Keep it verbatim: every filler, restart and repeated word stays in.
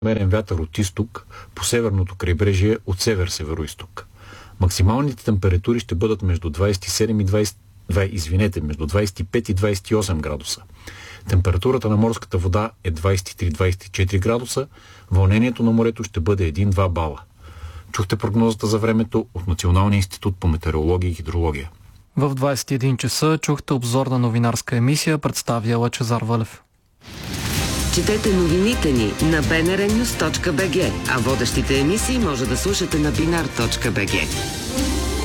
Мерен вятър от изток по северното крайбрежие от север-североизток. Максималните температури ще бъдат между двадесет и седем и двадесет, извинете, между двадесет и пет и двадесет и осем градуса. Температурата на морската вода е двадесет и три до двадесет и четири градуса, вълнението на морето ще бъде един-два бала. Чухте прогнозата за времето от Националния институт по метеорология и хидрология. В двадесет и един часа чухте обзорна новинарска емисия, представя Лъчезар Вълев. Четете новините ни на би ен ар нюз точка би джи, а водещите емисии може да слушате на бинар точка би джи.